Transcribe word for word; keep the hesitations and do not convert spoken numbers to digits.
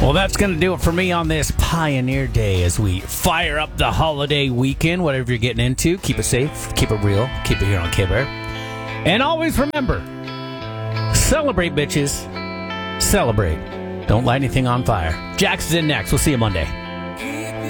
Well, that's going to do it for me on this Pioneer Day as we fire up the holiday weekend. Whatever you're getting into, keep it safe, keep it real, keep it here on K-Bear. And always remember, celebrate, bitches. Celebrate. Don't light anything on fire. Jax is in next. We'll see you Monday.